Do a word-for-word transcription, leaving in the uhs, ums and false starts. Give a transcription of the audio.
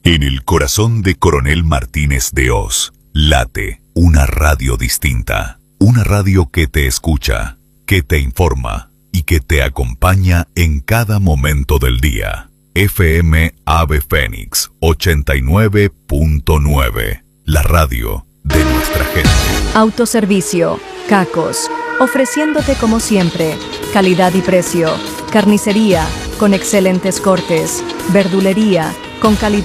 En el corazón de Coronel Martínez de Hoz, late una radio distinta. Una radio que te escucha, que te informa y que te acompaña en cada momento del día. F M Ave Fénix ochenta y nueve punto nueve. La radio de nuestra gente. Autoservicio, Cacos, ofreciéndote como siempre, calidad y precio. Carnicería, con excelentes cortes. Verdulería, con calidad.